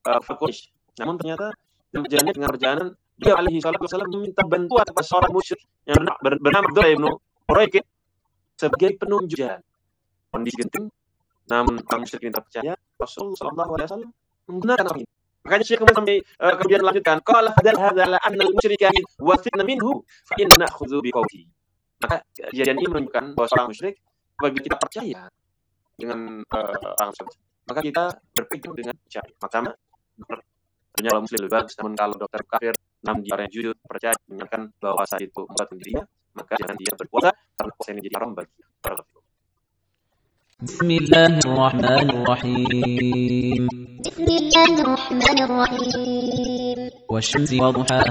Quraisy. Namun ternyata berjalannya dengan perjalanan dia alaihi salatu wasallam meminta bantuan kepada seorang musyrik yang bernama Abdullah bin Uraiqit sebagai penunjuk jalan. Kondisi genting, namun orang musyrik ini terpercaya. Rasulullah sallallahu alaihi wasallam menggunakan orang ini. Makanya Syekh kemudian melanjutkan, qala hadza annal musyrika wasitna minhu fa inna na'khudhu biqawlihi. Maka kejadian ini menunjukkan bahwa seorang musyrik apabila kita percaya dengan orang tersebut, maka kita berpegang dengan syariat. Makanya ternyata muslim lebih bagus, namun kalau dokter kafir, namun dia orang yang jujur percaya menyatakan bahwa puasa itu membuat dirinya, maka jangan dia berpuasa karena puasa ini jadi haram bagi para kafir. Bismillahirrahmanirrahim. Wasyamsi wa duhaha